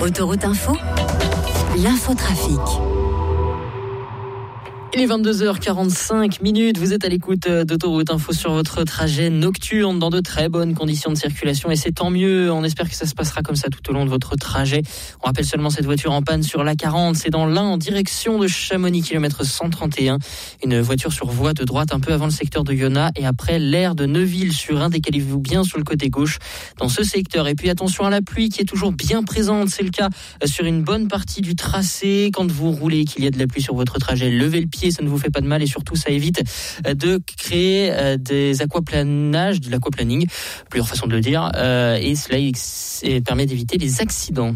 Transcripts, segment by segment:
Autoroute Info, l'infotrafic. Il est 22h45, vous êtes à l'écoute d'Autoroute Info sur votre trajet nocturne dans de très bonnes conditions de circulation et c'est tant mieux, on espère que ça se passera comme ça tout au long de votre trajet. On rappelle seulement cette voiture en panne sur l'A40, c'est dans l'Ain en direction de Chamonix, kilomètre 131. Une voiture sur voie de droite un peu avant le secteur de Yona et après l'aire de Neuville-sur-Ain, décalez-vous bien sur le côté gauche dans ce secteur. Et puis attention à la pluie qui est toujours bien présente, c'est le cas sur une bonne partie du tracé. Quand vous roulez, qu'il y a de la pluie sur votre trajet, levez le pied, ça ne vous fait pas de mal et surtout ça évite de créer des aquaplanages, de l'aquaplaning, plusieurs façons de le dire, et cela permet d'éviter les accidents.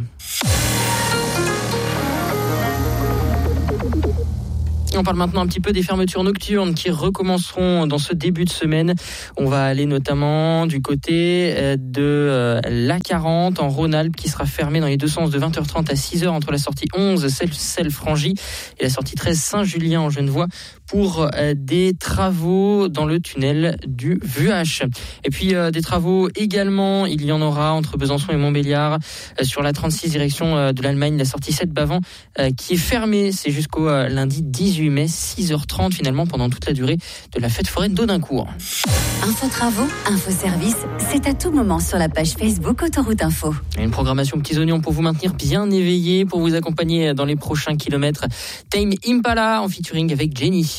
On parle maintenant un petit peu des fermetures nocturnes qui recommenceront dans ce début de semaine. On va aller notamment du côté de l'A40 en Rhône-Alpes qui sera fermée dans les deux sens de 20h30 à 6h entre la sortie 11 Celles-Frangy et la sortie 13 Saint-Julien en Genevois pour des travaux dans le tunnel du Vuache. Et puis des travaux également, il y en aura entre Besançon et Montbéliard sur la 36 direction de l'Allemagne, la sortie 7 Bavent qui est fermée. C'est jusqu'au lundi 18 mai, 6h30 finalement pendant toute la durée de la fête foraine d'Audincourt. Info travaux, info service, c'est à tout moment sur la page Facebook Autoroute Info. Une programmation petits oignons pour vous maintenir bien éveillé, pour vous accompagner dans les prochains kilomètres. Tame Impala en featuring avec Jenny.